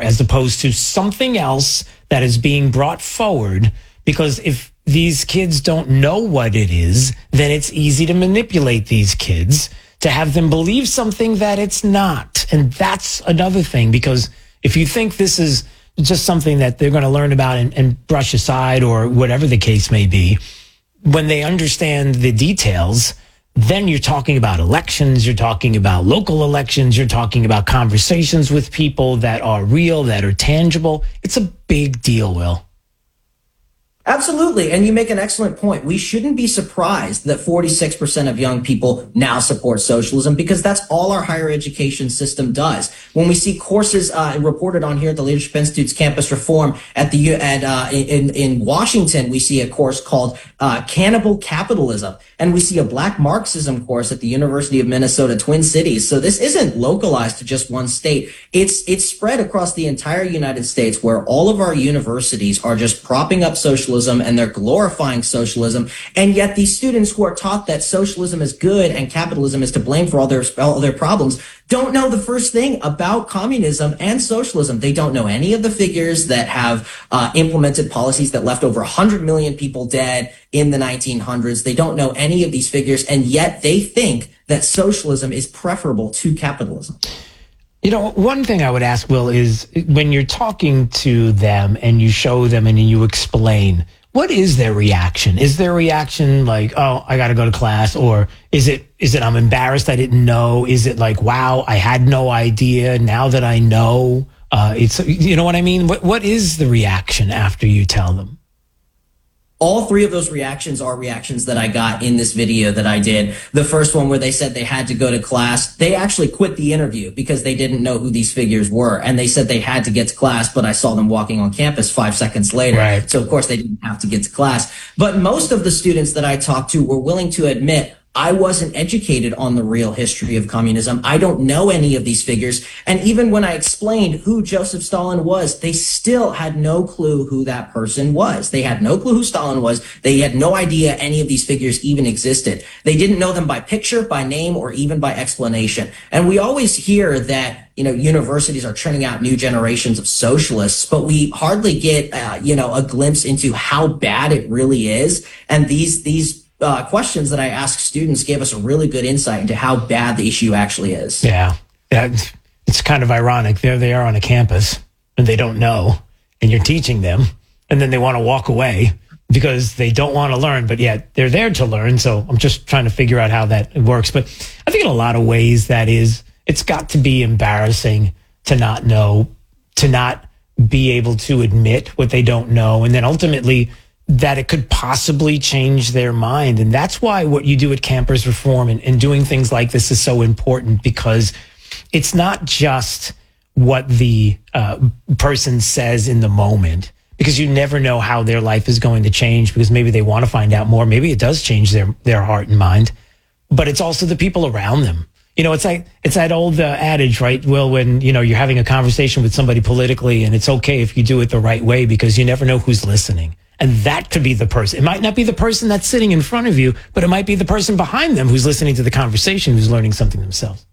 as opposed to something else that is being brought forward. Because if these kids don't know what it is, then it's easy to manipulate these kids to have them believe something that it's not. And that's another thing, because if you think this is just something that they're going to learn about and brush aside or whatever the case may be, when they understand the details, then you're talking about elections, you're talking about local elections, you're talking about conversations with people that are real, that are tangible. It's a big deal, Will. Absolutely. And you make an excellent point. We shouldn't be surprised that 46% of young people now support socialism, because that's all our higher education system does. When we see courses reported on here at the Leadership Institute's Campus Reform in Washington, we see a course called Cannibal Capitalism. And we see a Black Marxism course at the University of Minnesota Twin Cities. So this isn't localized to just one state. It's spread across the entire United States, where all of our universities are just propping up socialism and they're glorifying socialism. And yet these students who are taught that socialism is good and capitalism is to blame for all their problems don't know the first thing about communism and socialism. They don't know any of the figures that have implemented policies that left over 100 million people dead in the 1900s. They don't know any of these figures, and yet they think that socialism is preferable to capitalism. You know, one thing I would ask, Will, is when you're talking to them and you show them and you explain, what is their reaction? Is their reaction like, oh, I got to go to class? Or is it I'm embarrassed, I didn't know? Is it like, wow, I had no idea, now that I know? It's, you know what I mean? What is the reaction after you tell them? All three of those reactions are reactions that I got in this video that I did. The first one, where they said they had to go to class, they actually quit the interview because they didn't know who these figures were. And they said they had to get to class, but I saw them walking on campus 5 seconds later. Right. So of course they didn't have to get to class. But most of the students that I talked to were willing to admit, I wasn't educated on the real history of communism. I don't know any of these figures. And even when I explained who Joseph Stalin was, they still had no clue who that person was. They had no clue who Stalin was. They had no idea any of these figures even existed. They didn't know them by picture, by name, or even by explanation. And we always hear that, you know, universities are churning out new generations of socialists, but we hardly get, a glimpse into how bad it really is. And these questions that I ask students gave us a really good insight into how bad the issue actually is. Yeah, it's kind of ironic. There they are on a campus and they don't know, and you're teaching them, and then they want to walk away because they don't want to learn, but yet they're there to learn. So I'm just trying to figure out how that works. But I think in a lot of ways it's got to be embarrassing to not know, to not be able to admit what they don't know, and then ultimately that it could possibly change their mind. And that's why what you do at Campus Reform and doing things like this is so important, because it's not just what the person says in the moment, because you never know how their life is going to change, because maybe they want to find out more. Maybe it does change their heart and mind, but it's also the people around them. You know, it's that old adage, right, Will, when, you know, you're having a conversation with somebody politically, and it's okay if you do it the right way, because you never know who's listening. And that could be the person. It might not be the person that's sitting in front of you, but it might be the person behind them who's listening to the conversation, who's learning something themselves.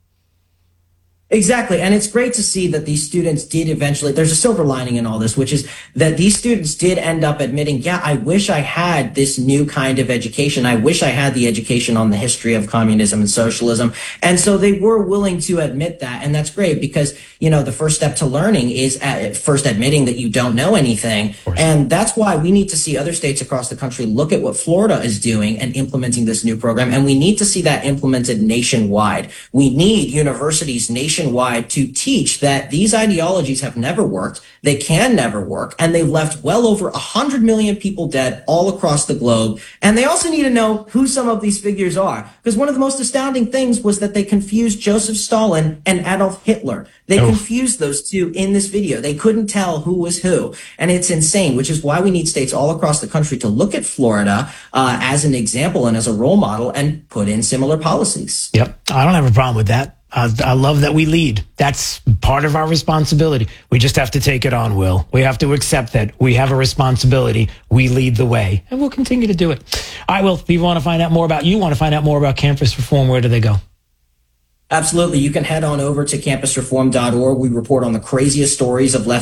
Exactly. And it's great to see that these students did eventually, there's a silver lining in all this, which is that these students did end up admitting, yeah, I wish I had this new kind of education. I wish I had the education on the history of communism and socialism. And so they were willing to admit that. And that's great, because, you know, the first step to learning is first admitting that you don't know anything. And that's why we need to see other states across the country look at what Florida is doing and implementing this new program. And we need to see that implemented nationwide. We need universities nationwide to teach that these ideologies have never worked, they can never work, and they've left well over 100 million people dead all across the globe. And they also need to know who some of these figures are, because one of the most astounding things was that they confused Joseph Stalin and Adolf Hitler. They confused those two in this video. They couldn't tell who was who, and it's insane, which is why we need states all across the country to look at Florida as an example and as a role model and put in similar policies. Yep, I don't have a problem with that. I love that we lead. That's part of our responsibility. We just have to take it on, Will. We have to accept that we have a responsibility. We lead the way, and we'll continue to do it. All right, Will, if people want to find out more about you, want to find out more about Campus Reform, where do they go? Absolutely. You can head on over to campusreform.org. We report on the craziest stories of left